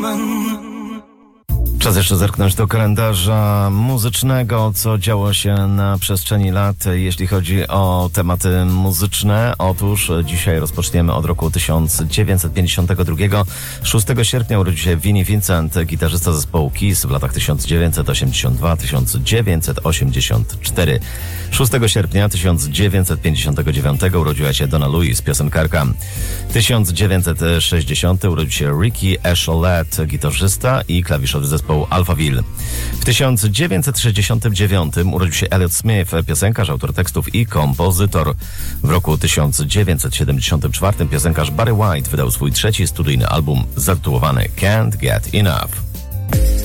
Czas jeszcze zerknąć do kalendarza muzycznego, co działo się na przestrzeni lat, jeśli chodzi o tematy muzyczne. Otóż dzisiaj rozpoczniemy od roku 1952. 6 sierpnia urodził się Vinnie Vincent, gitarzysta zespołu Kiss w latach 1982-1984. 6 sierpnia 1959 urodziła się Donna Lewis, piosenkarka. 1960 urodził się Ricky Echolette, gitarzysta i klawiszowy zespołu Alphaville. W 1969 urodził się Elliott Smith, piosenkarz, autor tekstów i kompozytor. W roku 1974 piosenkarz Barry White wydał swój trzeci studyjny album zatytułowany Can't Get Enough.